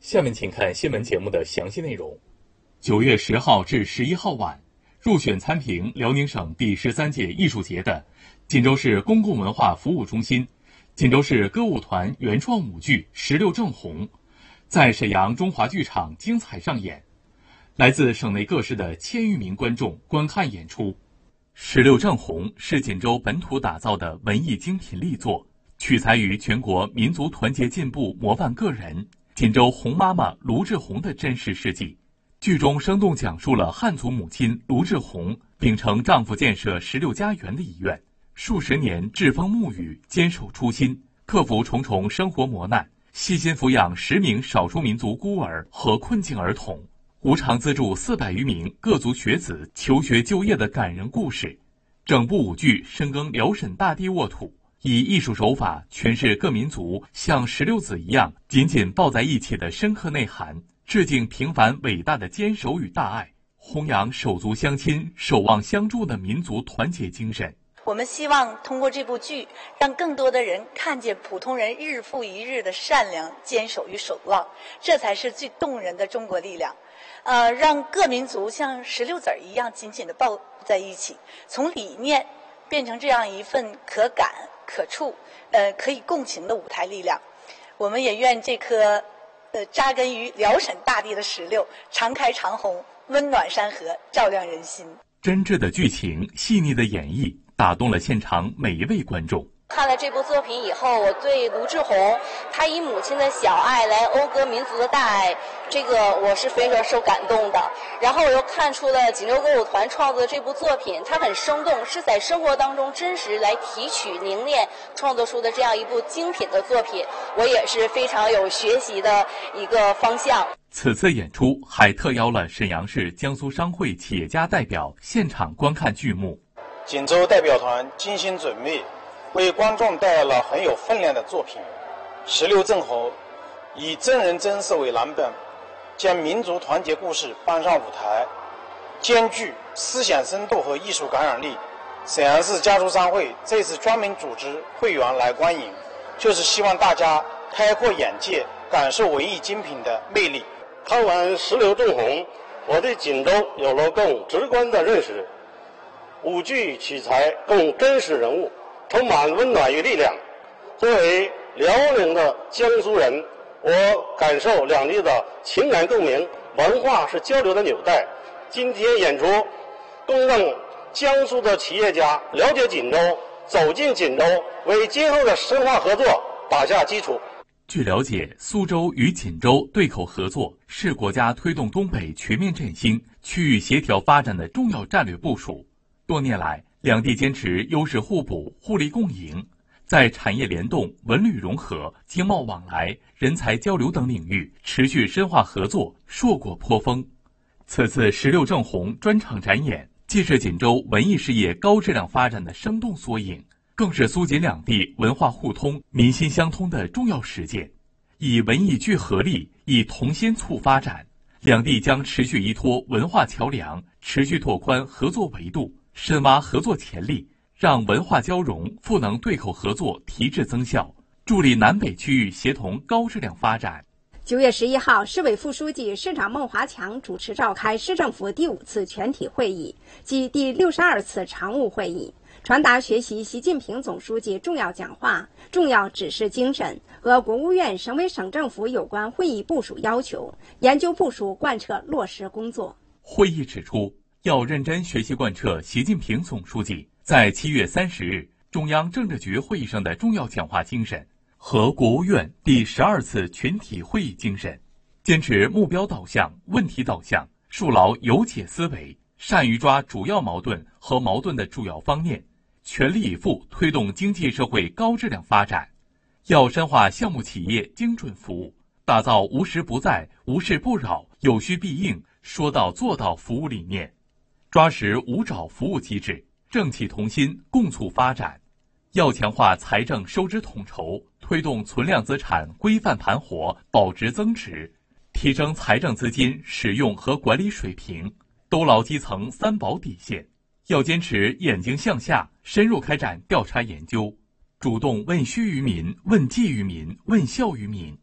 下面请看新闻节目的详细内容。 9月10号至11号晚，入选参评辽宁省第13届艺术节的锦州市公共文化服务中心、锦州市歌舞团原创舞剧《石榴正红》在沈阳中华剧场精彩上演，来自省内各市的1000余名观众观看演出。《石榴正红》是锦州本土打造的文艺精品力作，取材于全国民族团结进步模范个人锦州红妈妈卢志红的真实事迹。剧中生动讲述了汉族母亲卢志红秉承丈夫建设石榴家园的遗愿，数十年栉风沐雨，坚守初心，克服重重生活磨难，细心抚养10名少数民族孤儿和困境儿童，无偿资助400余名各族学子求学就业的感人故事。整部舞剧深耕辽沈大地沃土，以艺术手法诠释各民族像石榴籽一样紧紧抱在一起的深刻内涵，致敬平凡伟大的坚守与大爱，弘扬手足相亲、守望相助的民族团结精神。 我们希望通过这部剧，让更多的人看见普通人日复一日的善良、坚守与守望，这才是最动人的中国力量。让各民族像石榴籽一样紧紧地抱在一起，从理念变成这样一份可感、可触、可以共情的舞台力量。我们也愿这颗扎根于辽沈大地的石榴常开常红，温暖山河，照亮人心。 真挚的剧情，细腻的演绎，打动了现场每一位观众。 看了这部作品以后，我对卢志红他以母亲的小爱来讴歌民族的大爱，这个我是非常受感动的。然后我又看出了锦州歌舞团创作的这部作品，它很生动，是在生活当中真实来提取凝练创作出的这样一部精品的作品，我也是非常有学习的一个方向。 此次演出还特邀了沈阳市江苏商会企业家代表现场观看剧目。 锦州代表团精心准备，为观众带来了很有分量的作品。石榴正红以真人真事为蓝本，将民族团结故事搬上舞台，兼具思想深度和艺术感染力。沈阳市家族商会这次专门组织会员来观影，就是希望大家开阔眼界，感受文艺精品的魅力。 看完《石榴正红》，我对锦州有了更直观的认识。舞剧取材更真实人物，充满温暖与力量。作为辽宁的江苏人，我感受两地的情感共鸣，文化是交流的纽带。今天演出更让江苏的企业家了解锦州，走进锦州，为今后的深化合作打下基础。 据了解，苏州与锦州对口合作是国家推动东北全面振兴、区域协调发展的重要战略部署。多年来，两地坚持优势互补、互利共赢，在产业联动、文旅融合、经贸往来、人才交流等领域持续深化合作，硕果颇丰。此次石榴正红专场展演，既是锦州文艺事业高质量发展的生动缩影，更是苏锦两地文化互通、民心相通的重要实践。以文艺聚合力，以同心促发展，两地将持续依托文化桥梁，持续拓宽合作维度，深挖合作潜力，让文化交融、赋能对口合作提质增效，助力南北区域协同高质量发展。 9月11号，市委副书记、市长孟华强主持召开市政府第5次全体会议及第62次常务会议，传达学习习近平总书记重要讲话、重要指示精神和国务院省委省政府有关会议部署要求，研究部署贯彻落实工作。 会议指出，要认真学习贯彻习近平总书记在7月30日中央政治局会议上的重要讲话精神和国务院第12次全体会议精神，坚持目标导向、问题导向，树牢有解思维，善于抓主要矛盾和矛盾的主要方面，全力以赴推动经济社会高质量发展。要深化项目企业精准服务，打造无时不在、无事不扰、有需必应、说到做到服务理念，抓实五找服务机制，政企同心，共促发展。要强化财政收支统筹，推动存量资产规范盘活、保值增值，提升财政资金使用和管理水平，兜牢基层3保底线。要坚持眼睛向下，深入开展调查研究，主动问需于民、问计于民、问效于民，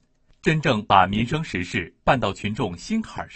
真正把民生实事办到群众心坎上。